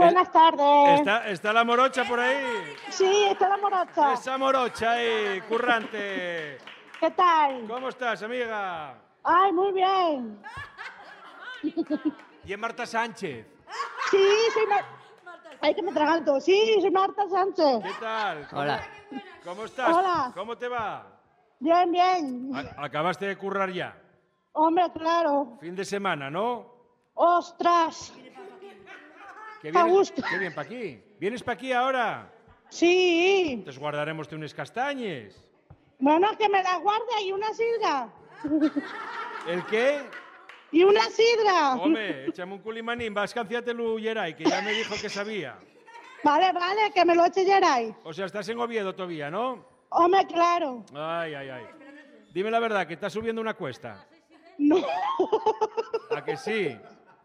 Buenas tardes. ¿Está la morocha por ahí? Sí, está la morocha. Esa morocha ahí, currante. ¿Qué tal? ¿Cómo estás, amiga? Ay, muy bien. ¿Y es Marta Sánchez? Sí, soy Ay, que me traganto. Sí, soy Marta Sánchez. ¿Qué tal? Hola. ¿Cómo estás? Hola. ¿Cómo te va? Bien, bien. ¿Acabaste de currar ya? Hombre, claro. Fin de semana, ¿no? ¡Ostras! ¿Qué A gusto. ¿Qué bien para aquí? ¿Vienes para aquí ahora? Sí. Entonces guardaremos unas castañes. Bueno, que me las guarde y una sidra. ¿El qué? Y una sidra. Hombre, échame un culimanín, vas canciátelo Yeray, que ya me dijo que sabía. Vale, vale, que me lo eche Geray. O sea, estás en Oviedo todavía, ¿no? Hombre, claro. Ay, ay, ay. Dime la verdad, que estás subiendo una cuesta. No. ¿A que sí?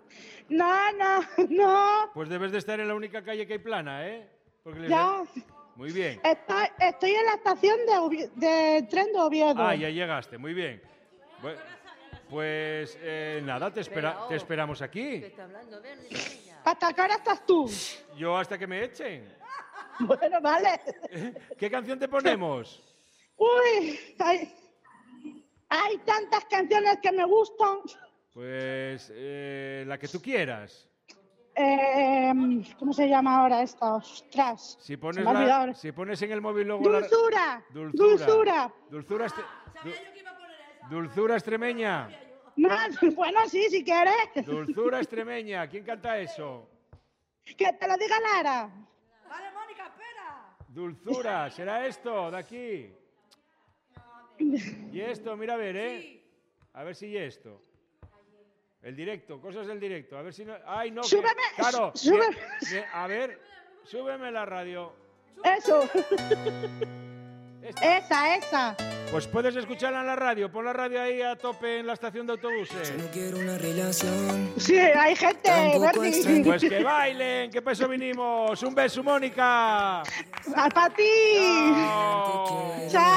No. Pues debes de estar en la única calle que hay plana, ¿eh? Porque Ya. Muy bien. Estoy en la estación de tren de Oviedo. Ah, ya llegaste, muy bien. Pues nada, te esperamos aquí. ¿Hasta qué hora estás tú? Yo hasta que me echen. Bueno, vale. ¿Qué canción te ponemos? Uy, hay tantas canciones que me gustan. Pues la que tú quieras. ¿Cómo se llama ahora esta? Ostras. Si se me ha olvidado. si pones en el móvil luego Dulzura. Dulzura extremeña. No, bueno, sí, si quieres. Dulzura extremeña. ¿Quién canta eso? Que te lo diga Lara. Vale, Mónica, espera. Dulzura, ¿será esto de aquí? Y esto, mira a ver, ¿eh? Sí. A ver si y esto. El directo, cosas del directo. A ver si no... ¡Ay, no! Súbeme. Claro. Súbeme. A ver, súbeme la radio. Eso. Esta. Esa. Pues puedes escucharla en la radio. Pon la radio ahí a tope en la estación de autobuses. No quiero una relación. Sí, hay gente, Tampoco Bernie. extraño. Pues que bailen, que para eso vinimos. Un beso, Mónica. ¡Para ti! Chao. Chao.